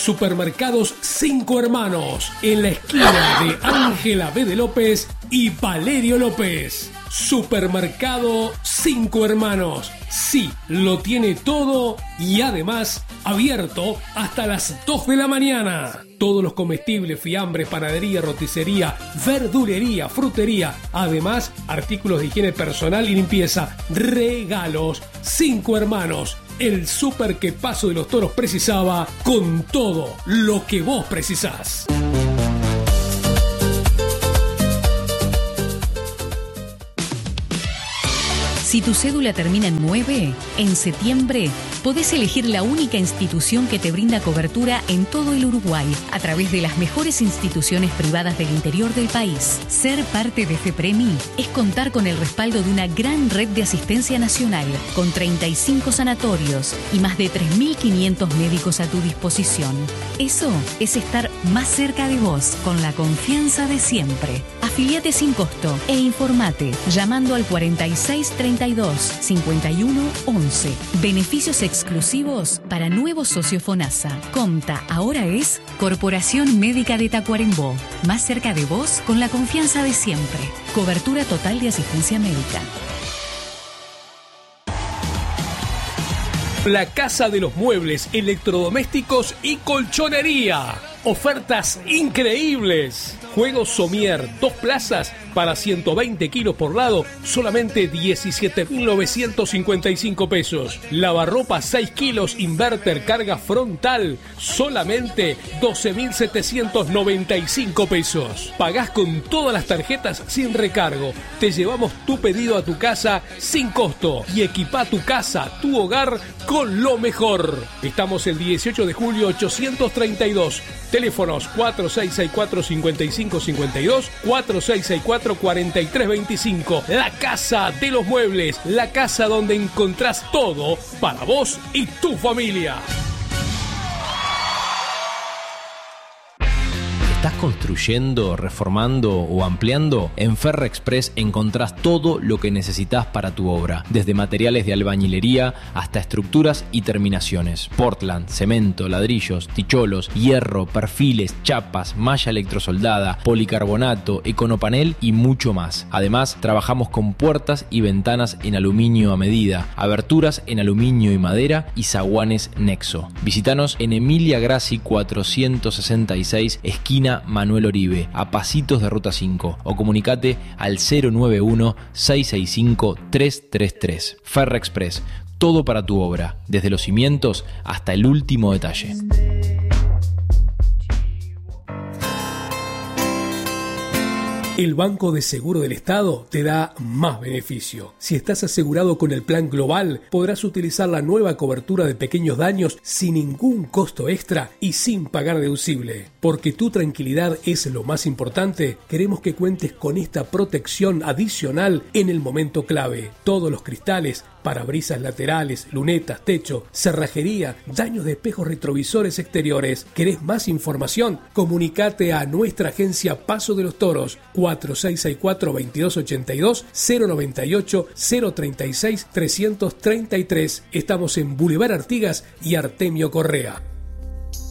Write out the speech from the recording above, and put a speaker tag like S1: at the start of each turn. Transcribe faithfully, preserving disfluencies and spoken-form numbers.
S1: Supermercados Cinco Hermanos, en la esquina de Ángela B. de López y Valerio López. Supermercado Cinco Hermanos. Sí, lo tiene todo y además abierto hasta las dos de la mañana. Todos los comestibles, fiambres, panadería, roticería, verdulería, frutería. Además, artículos de higiene personal y limpieza. Regalos. Cinco Hermanos. El súper que Paso de los Toros precisaba, con todo lo que vos precisás.
S2: Si tu cédula termina en nueve, en septiembre podés elegir la única institución que te brinda cobertura en todo el Uruguay a través de las mejores instituciones privadas del interior del país. Ser parte de FEPREMI es contar con el respaldo de una gran red de asistencia nacional, con treinta y cinco sanatorios y más de tres mil quinientos médicos a tu disposición. Eso es estar más cerca de vos, con la confianza de siempre. Afiliate sin costo e informate llamando al cuarenta y seis treinta y dos cincuenta y uno once. Beneficios exclusivos para nuevos socios FONASA. Comta ahora es Corporación Médica de Tacuarembó. Más cerca de vos con la confianza de siempre. Cobertura total de asistencia médica.
S1: La Casa de los Muebles, Electrodomésticos y Colchonería. Ofertas increíbles. Juegos Somier, dos plazas para ciento veinte kilos por lado, solamente diecisiete mil novecientos cincuenta y cinco pesos. Lavarropa seis kilos, inverter, carga frontal, solamente doce mil setecientos noventa y cinco pesos. Pagás con todas las tarjetas sin recargo. Te llevamos tu pedido a tu casa sin costo y equipá tu casa, tu hogar con lo mejor. Estamos el dieciocho de julio ochocientos treinta y dos. Teléfonos cuatro seis seis cuatro cinco cinco cinco dos, cuatro seis seis cuatro cuatro tres dos cinco. La Casa de los Muebles, la casa donde encontrás todo para vos y tu familia.
S3: ¿Estás construyendo, reformando o ampliando? En Ferrexpress encontrás todo lo que necesitas para tu obra, desde materiales de albañilería hasta estructuras y terminaciones. Portland, cemento, ladrillos, ticholos, hierro, perfiles, chapas, malla electrosoldada, policarbonato, econopanel y mucho más. Además, trabajamos con puertas y ventanas en aluminio a medida, aberturas en aluminio y madera y zaguanes Nexo. Visítanos en Emilia Grassi cuatrocientos sesenta y seis, esquina Manuel Oribe, a pasitos de Ruta cinco, o comunicate al cero nueve uno seis seis cinco tres tres tres. Ferrexpress, todo para tu obra, desde los cimientos hasta el último detalle.
S1: El Banco de Seguro del Estado te da más beneficio. Si estás asegurado con el Plan Global, podrás utilizar la nueva cobertura de pequeños daños sin ningún costo extra y sin pagar deducible. Porque tu tranquilidad es lo más importante, queremos que cuentes con esta protección adicional en el momento clave. Todos los cristales, parabrisas laterales, lunetas, techo, cerrajería, daños de espejos retrovisores exteriores. ¿Querés más información? Comunicate a nuestra agencia Paso de los Toros, cuatro seis seis cuatro veintidós ochenta y dos, cero noventa y ocho, cero treinta y seis, trescientos treinta y tres. Estamos en Boulevard Artigas y Artemio Correa.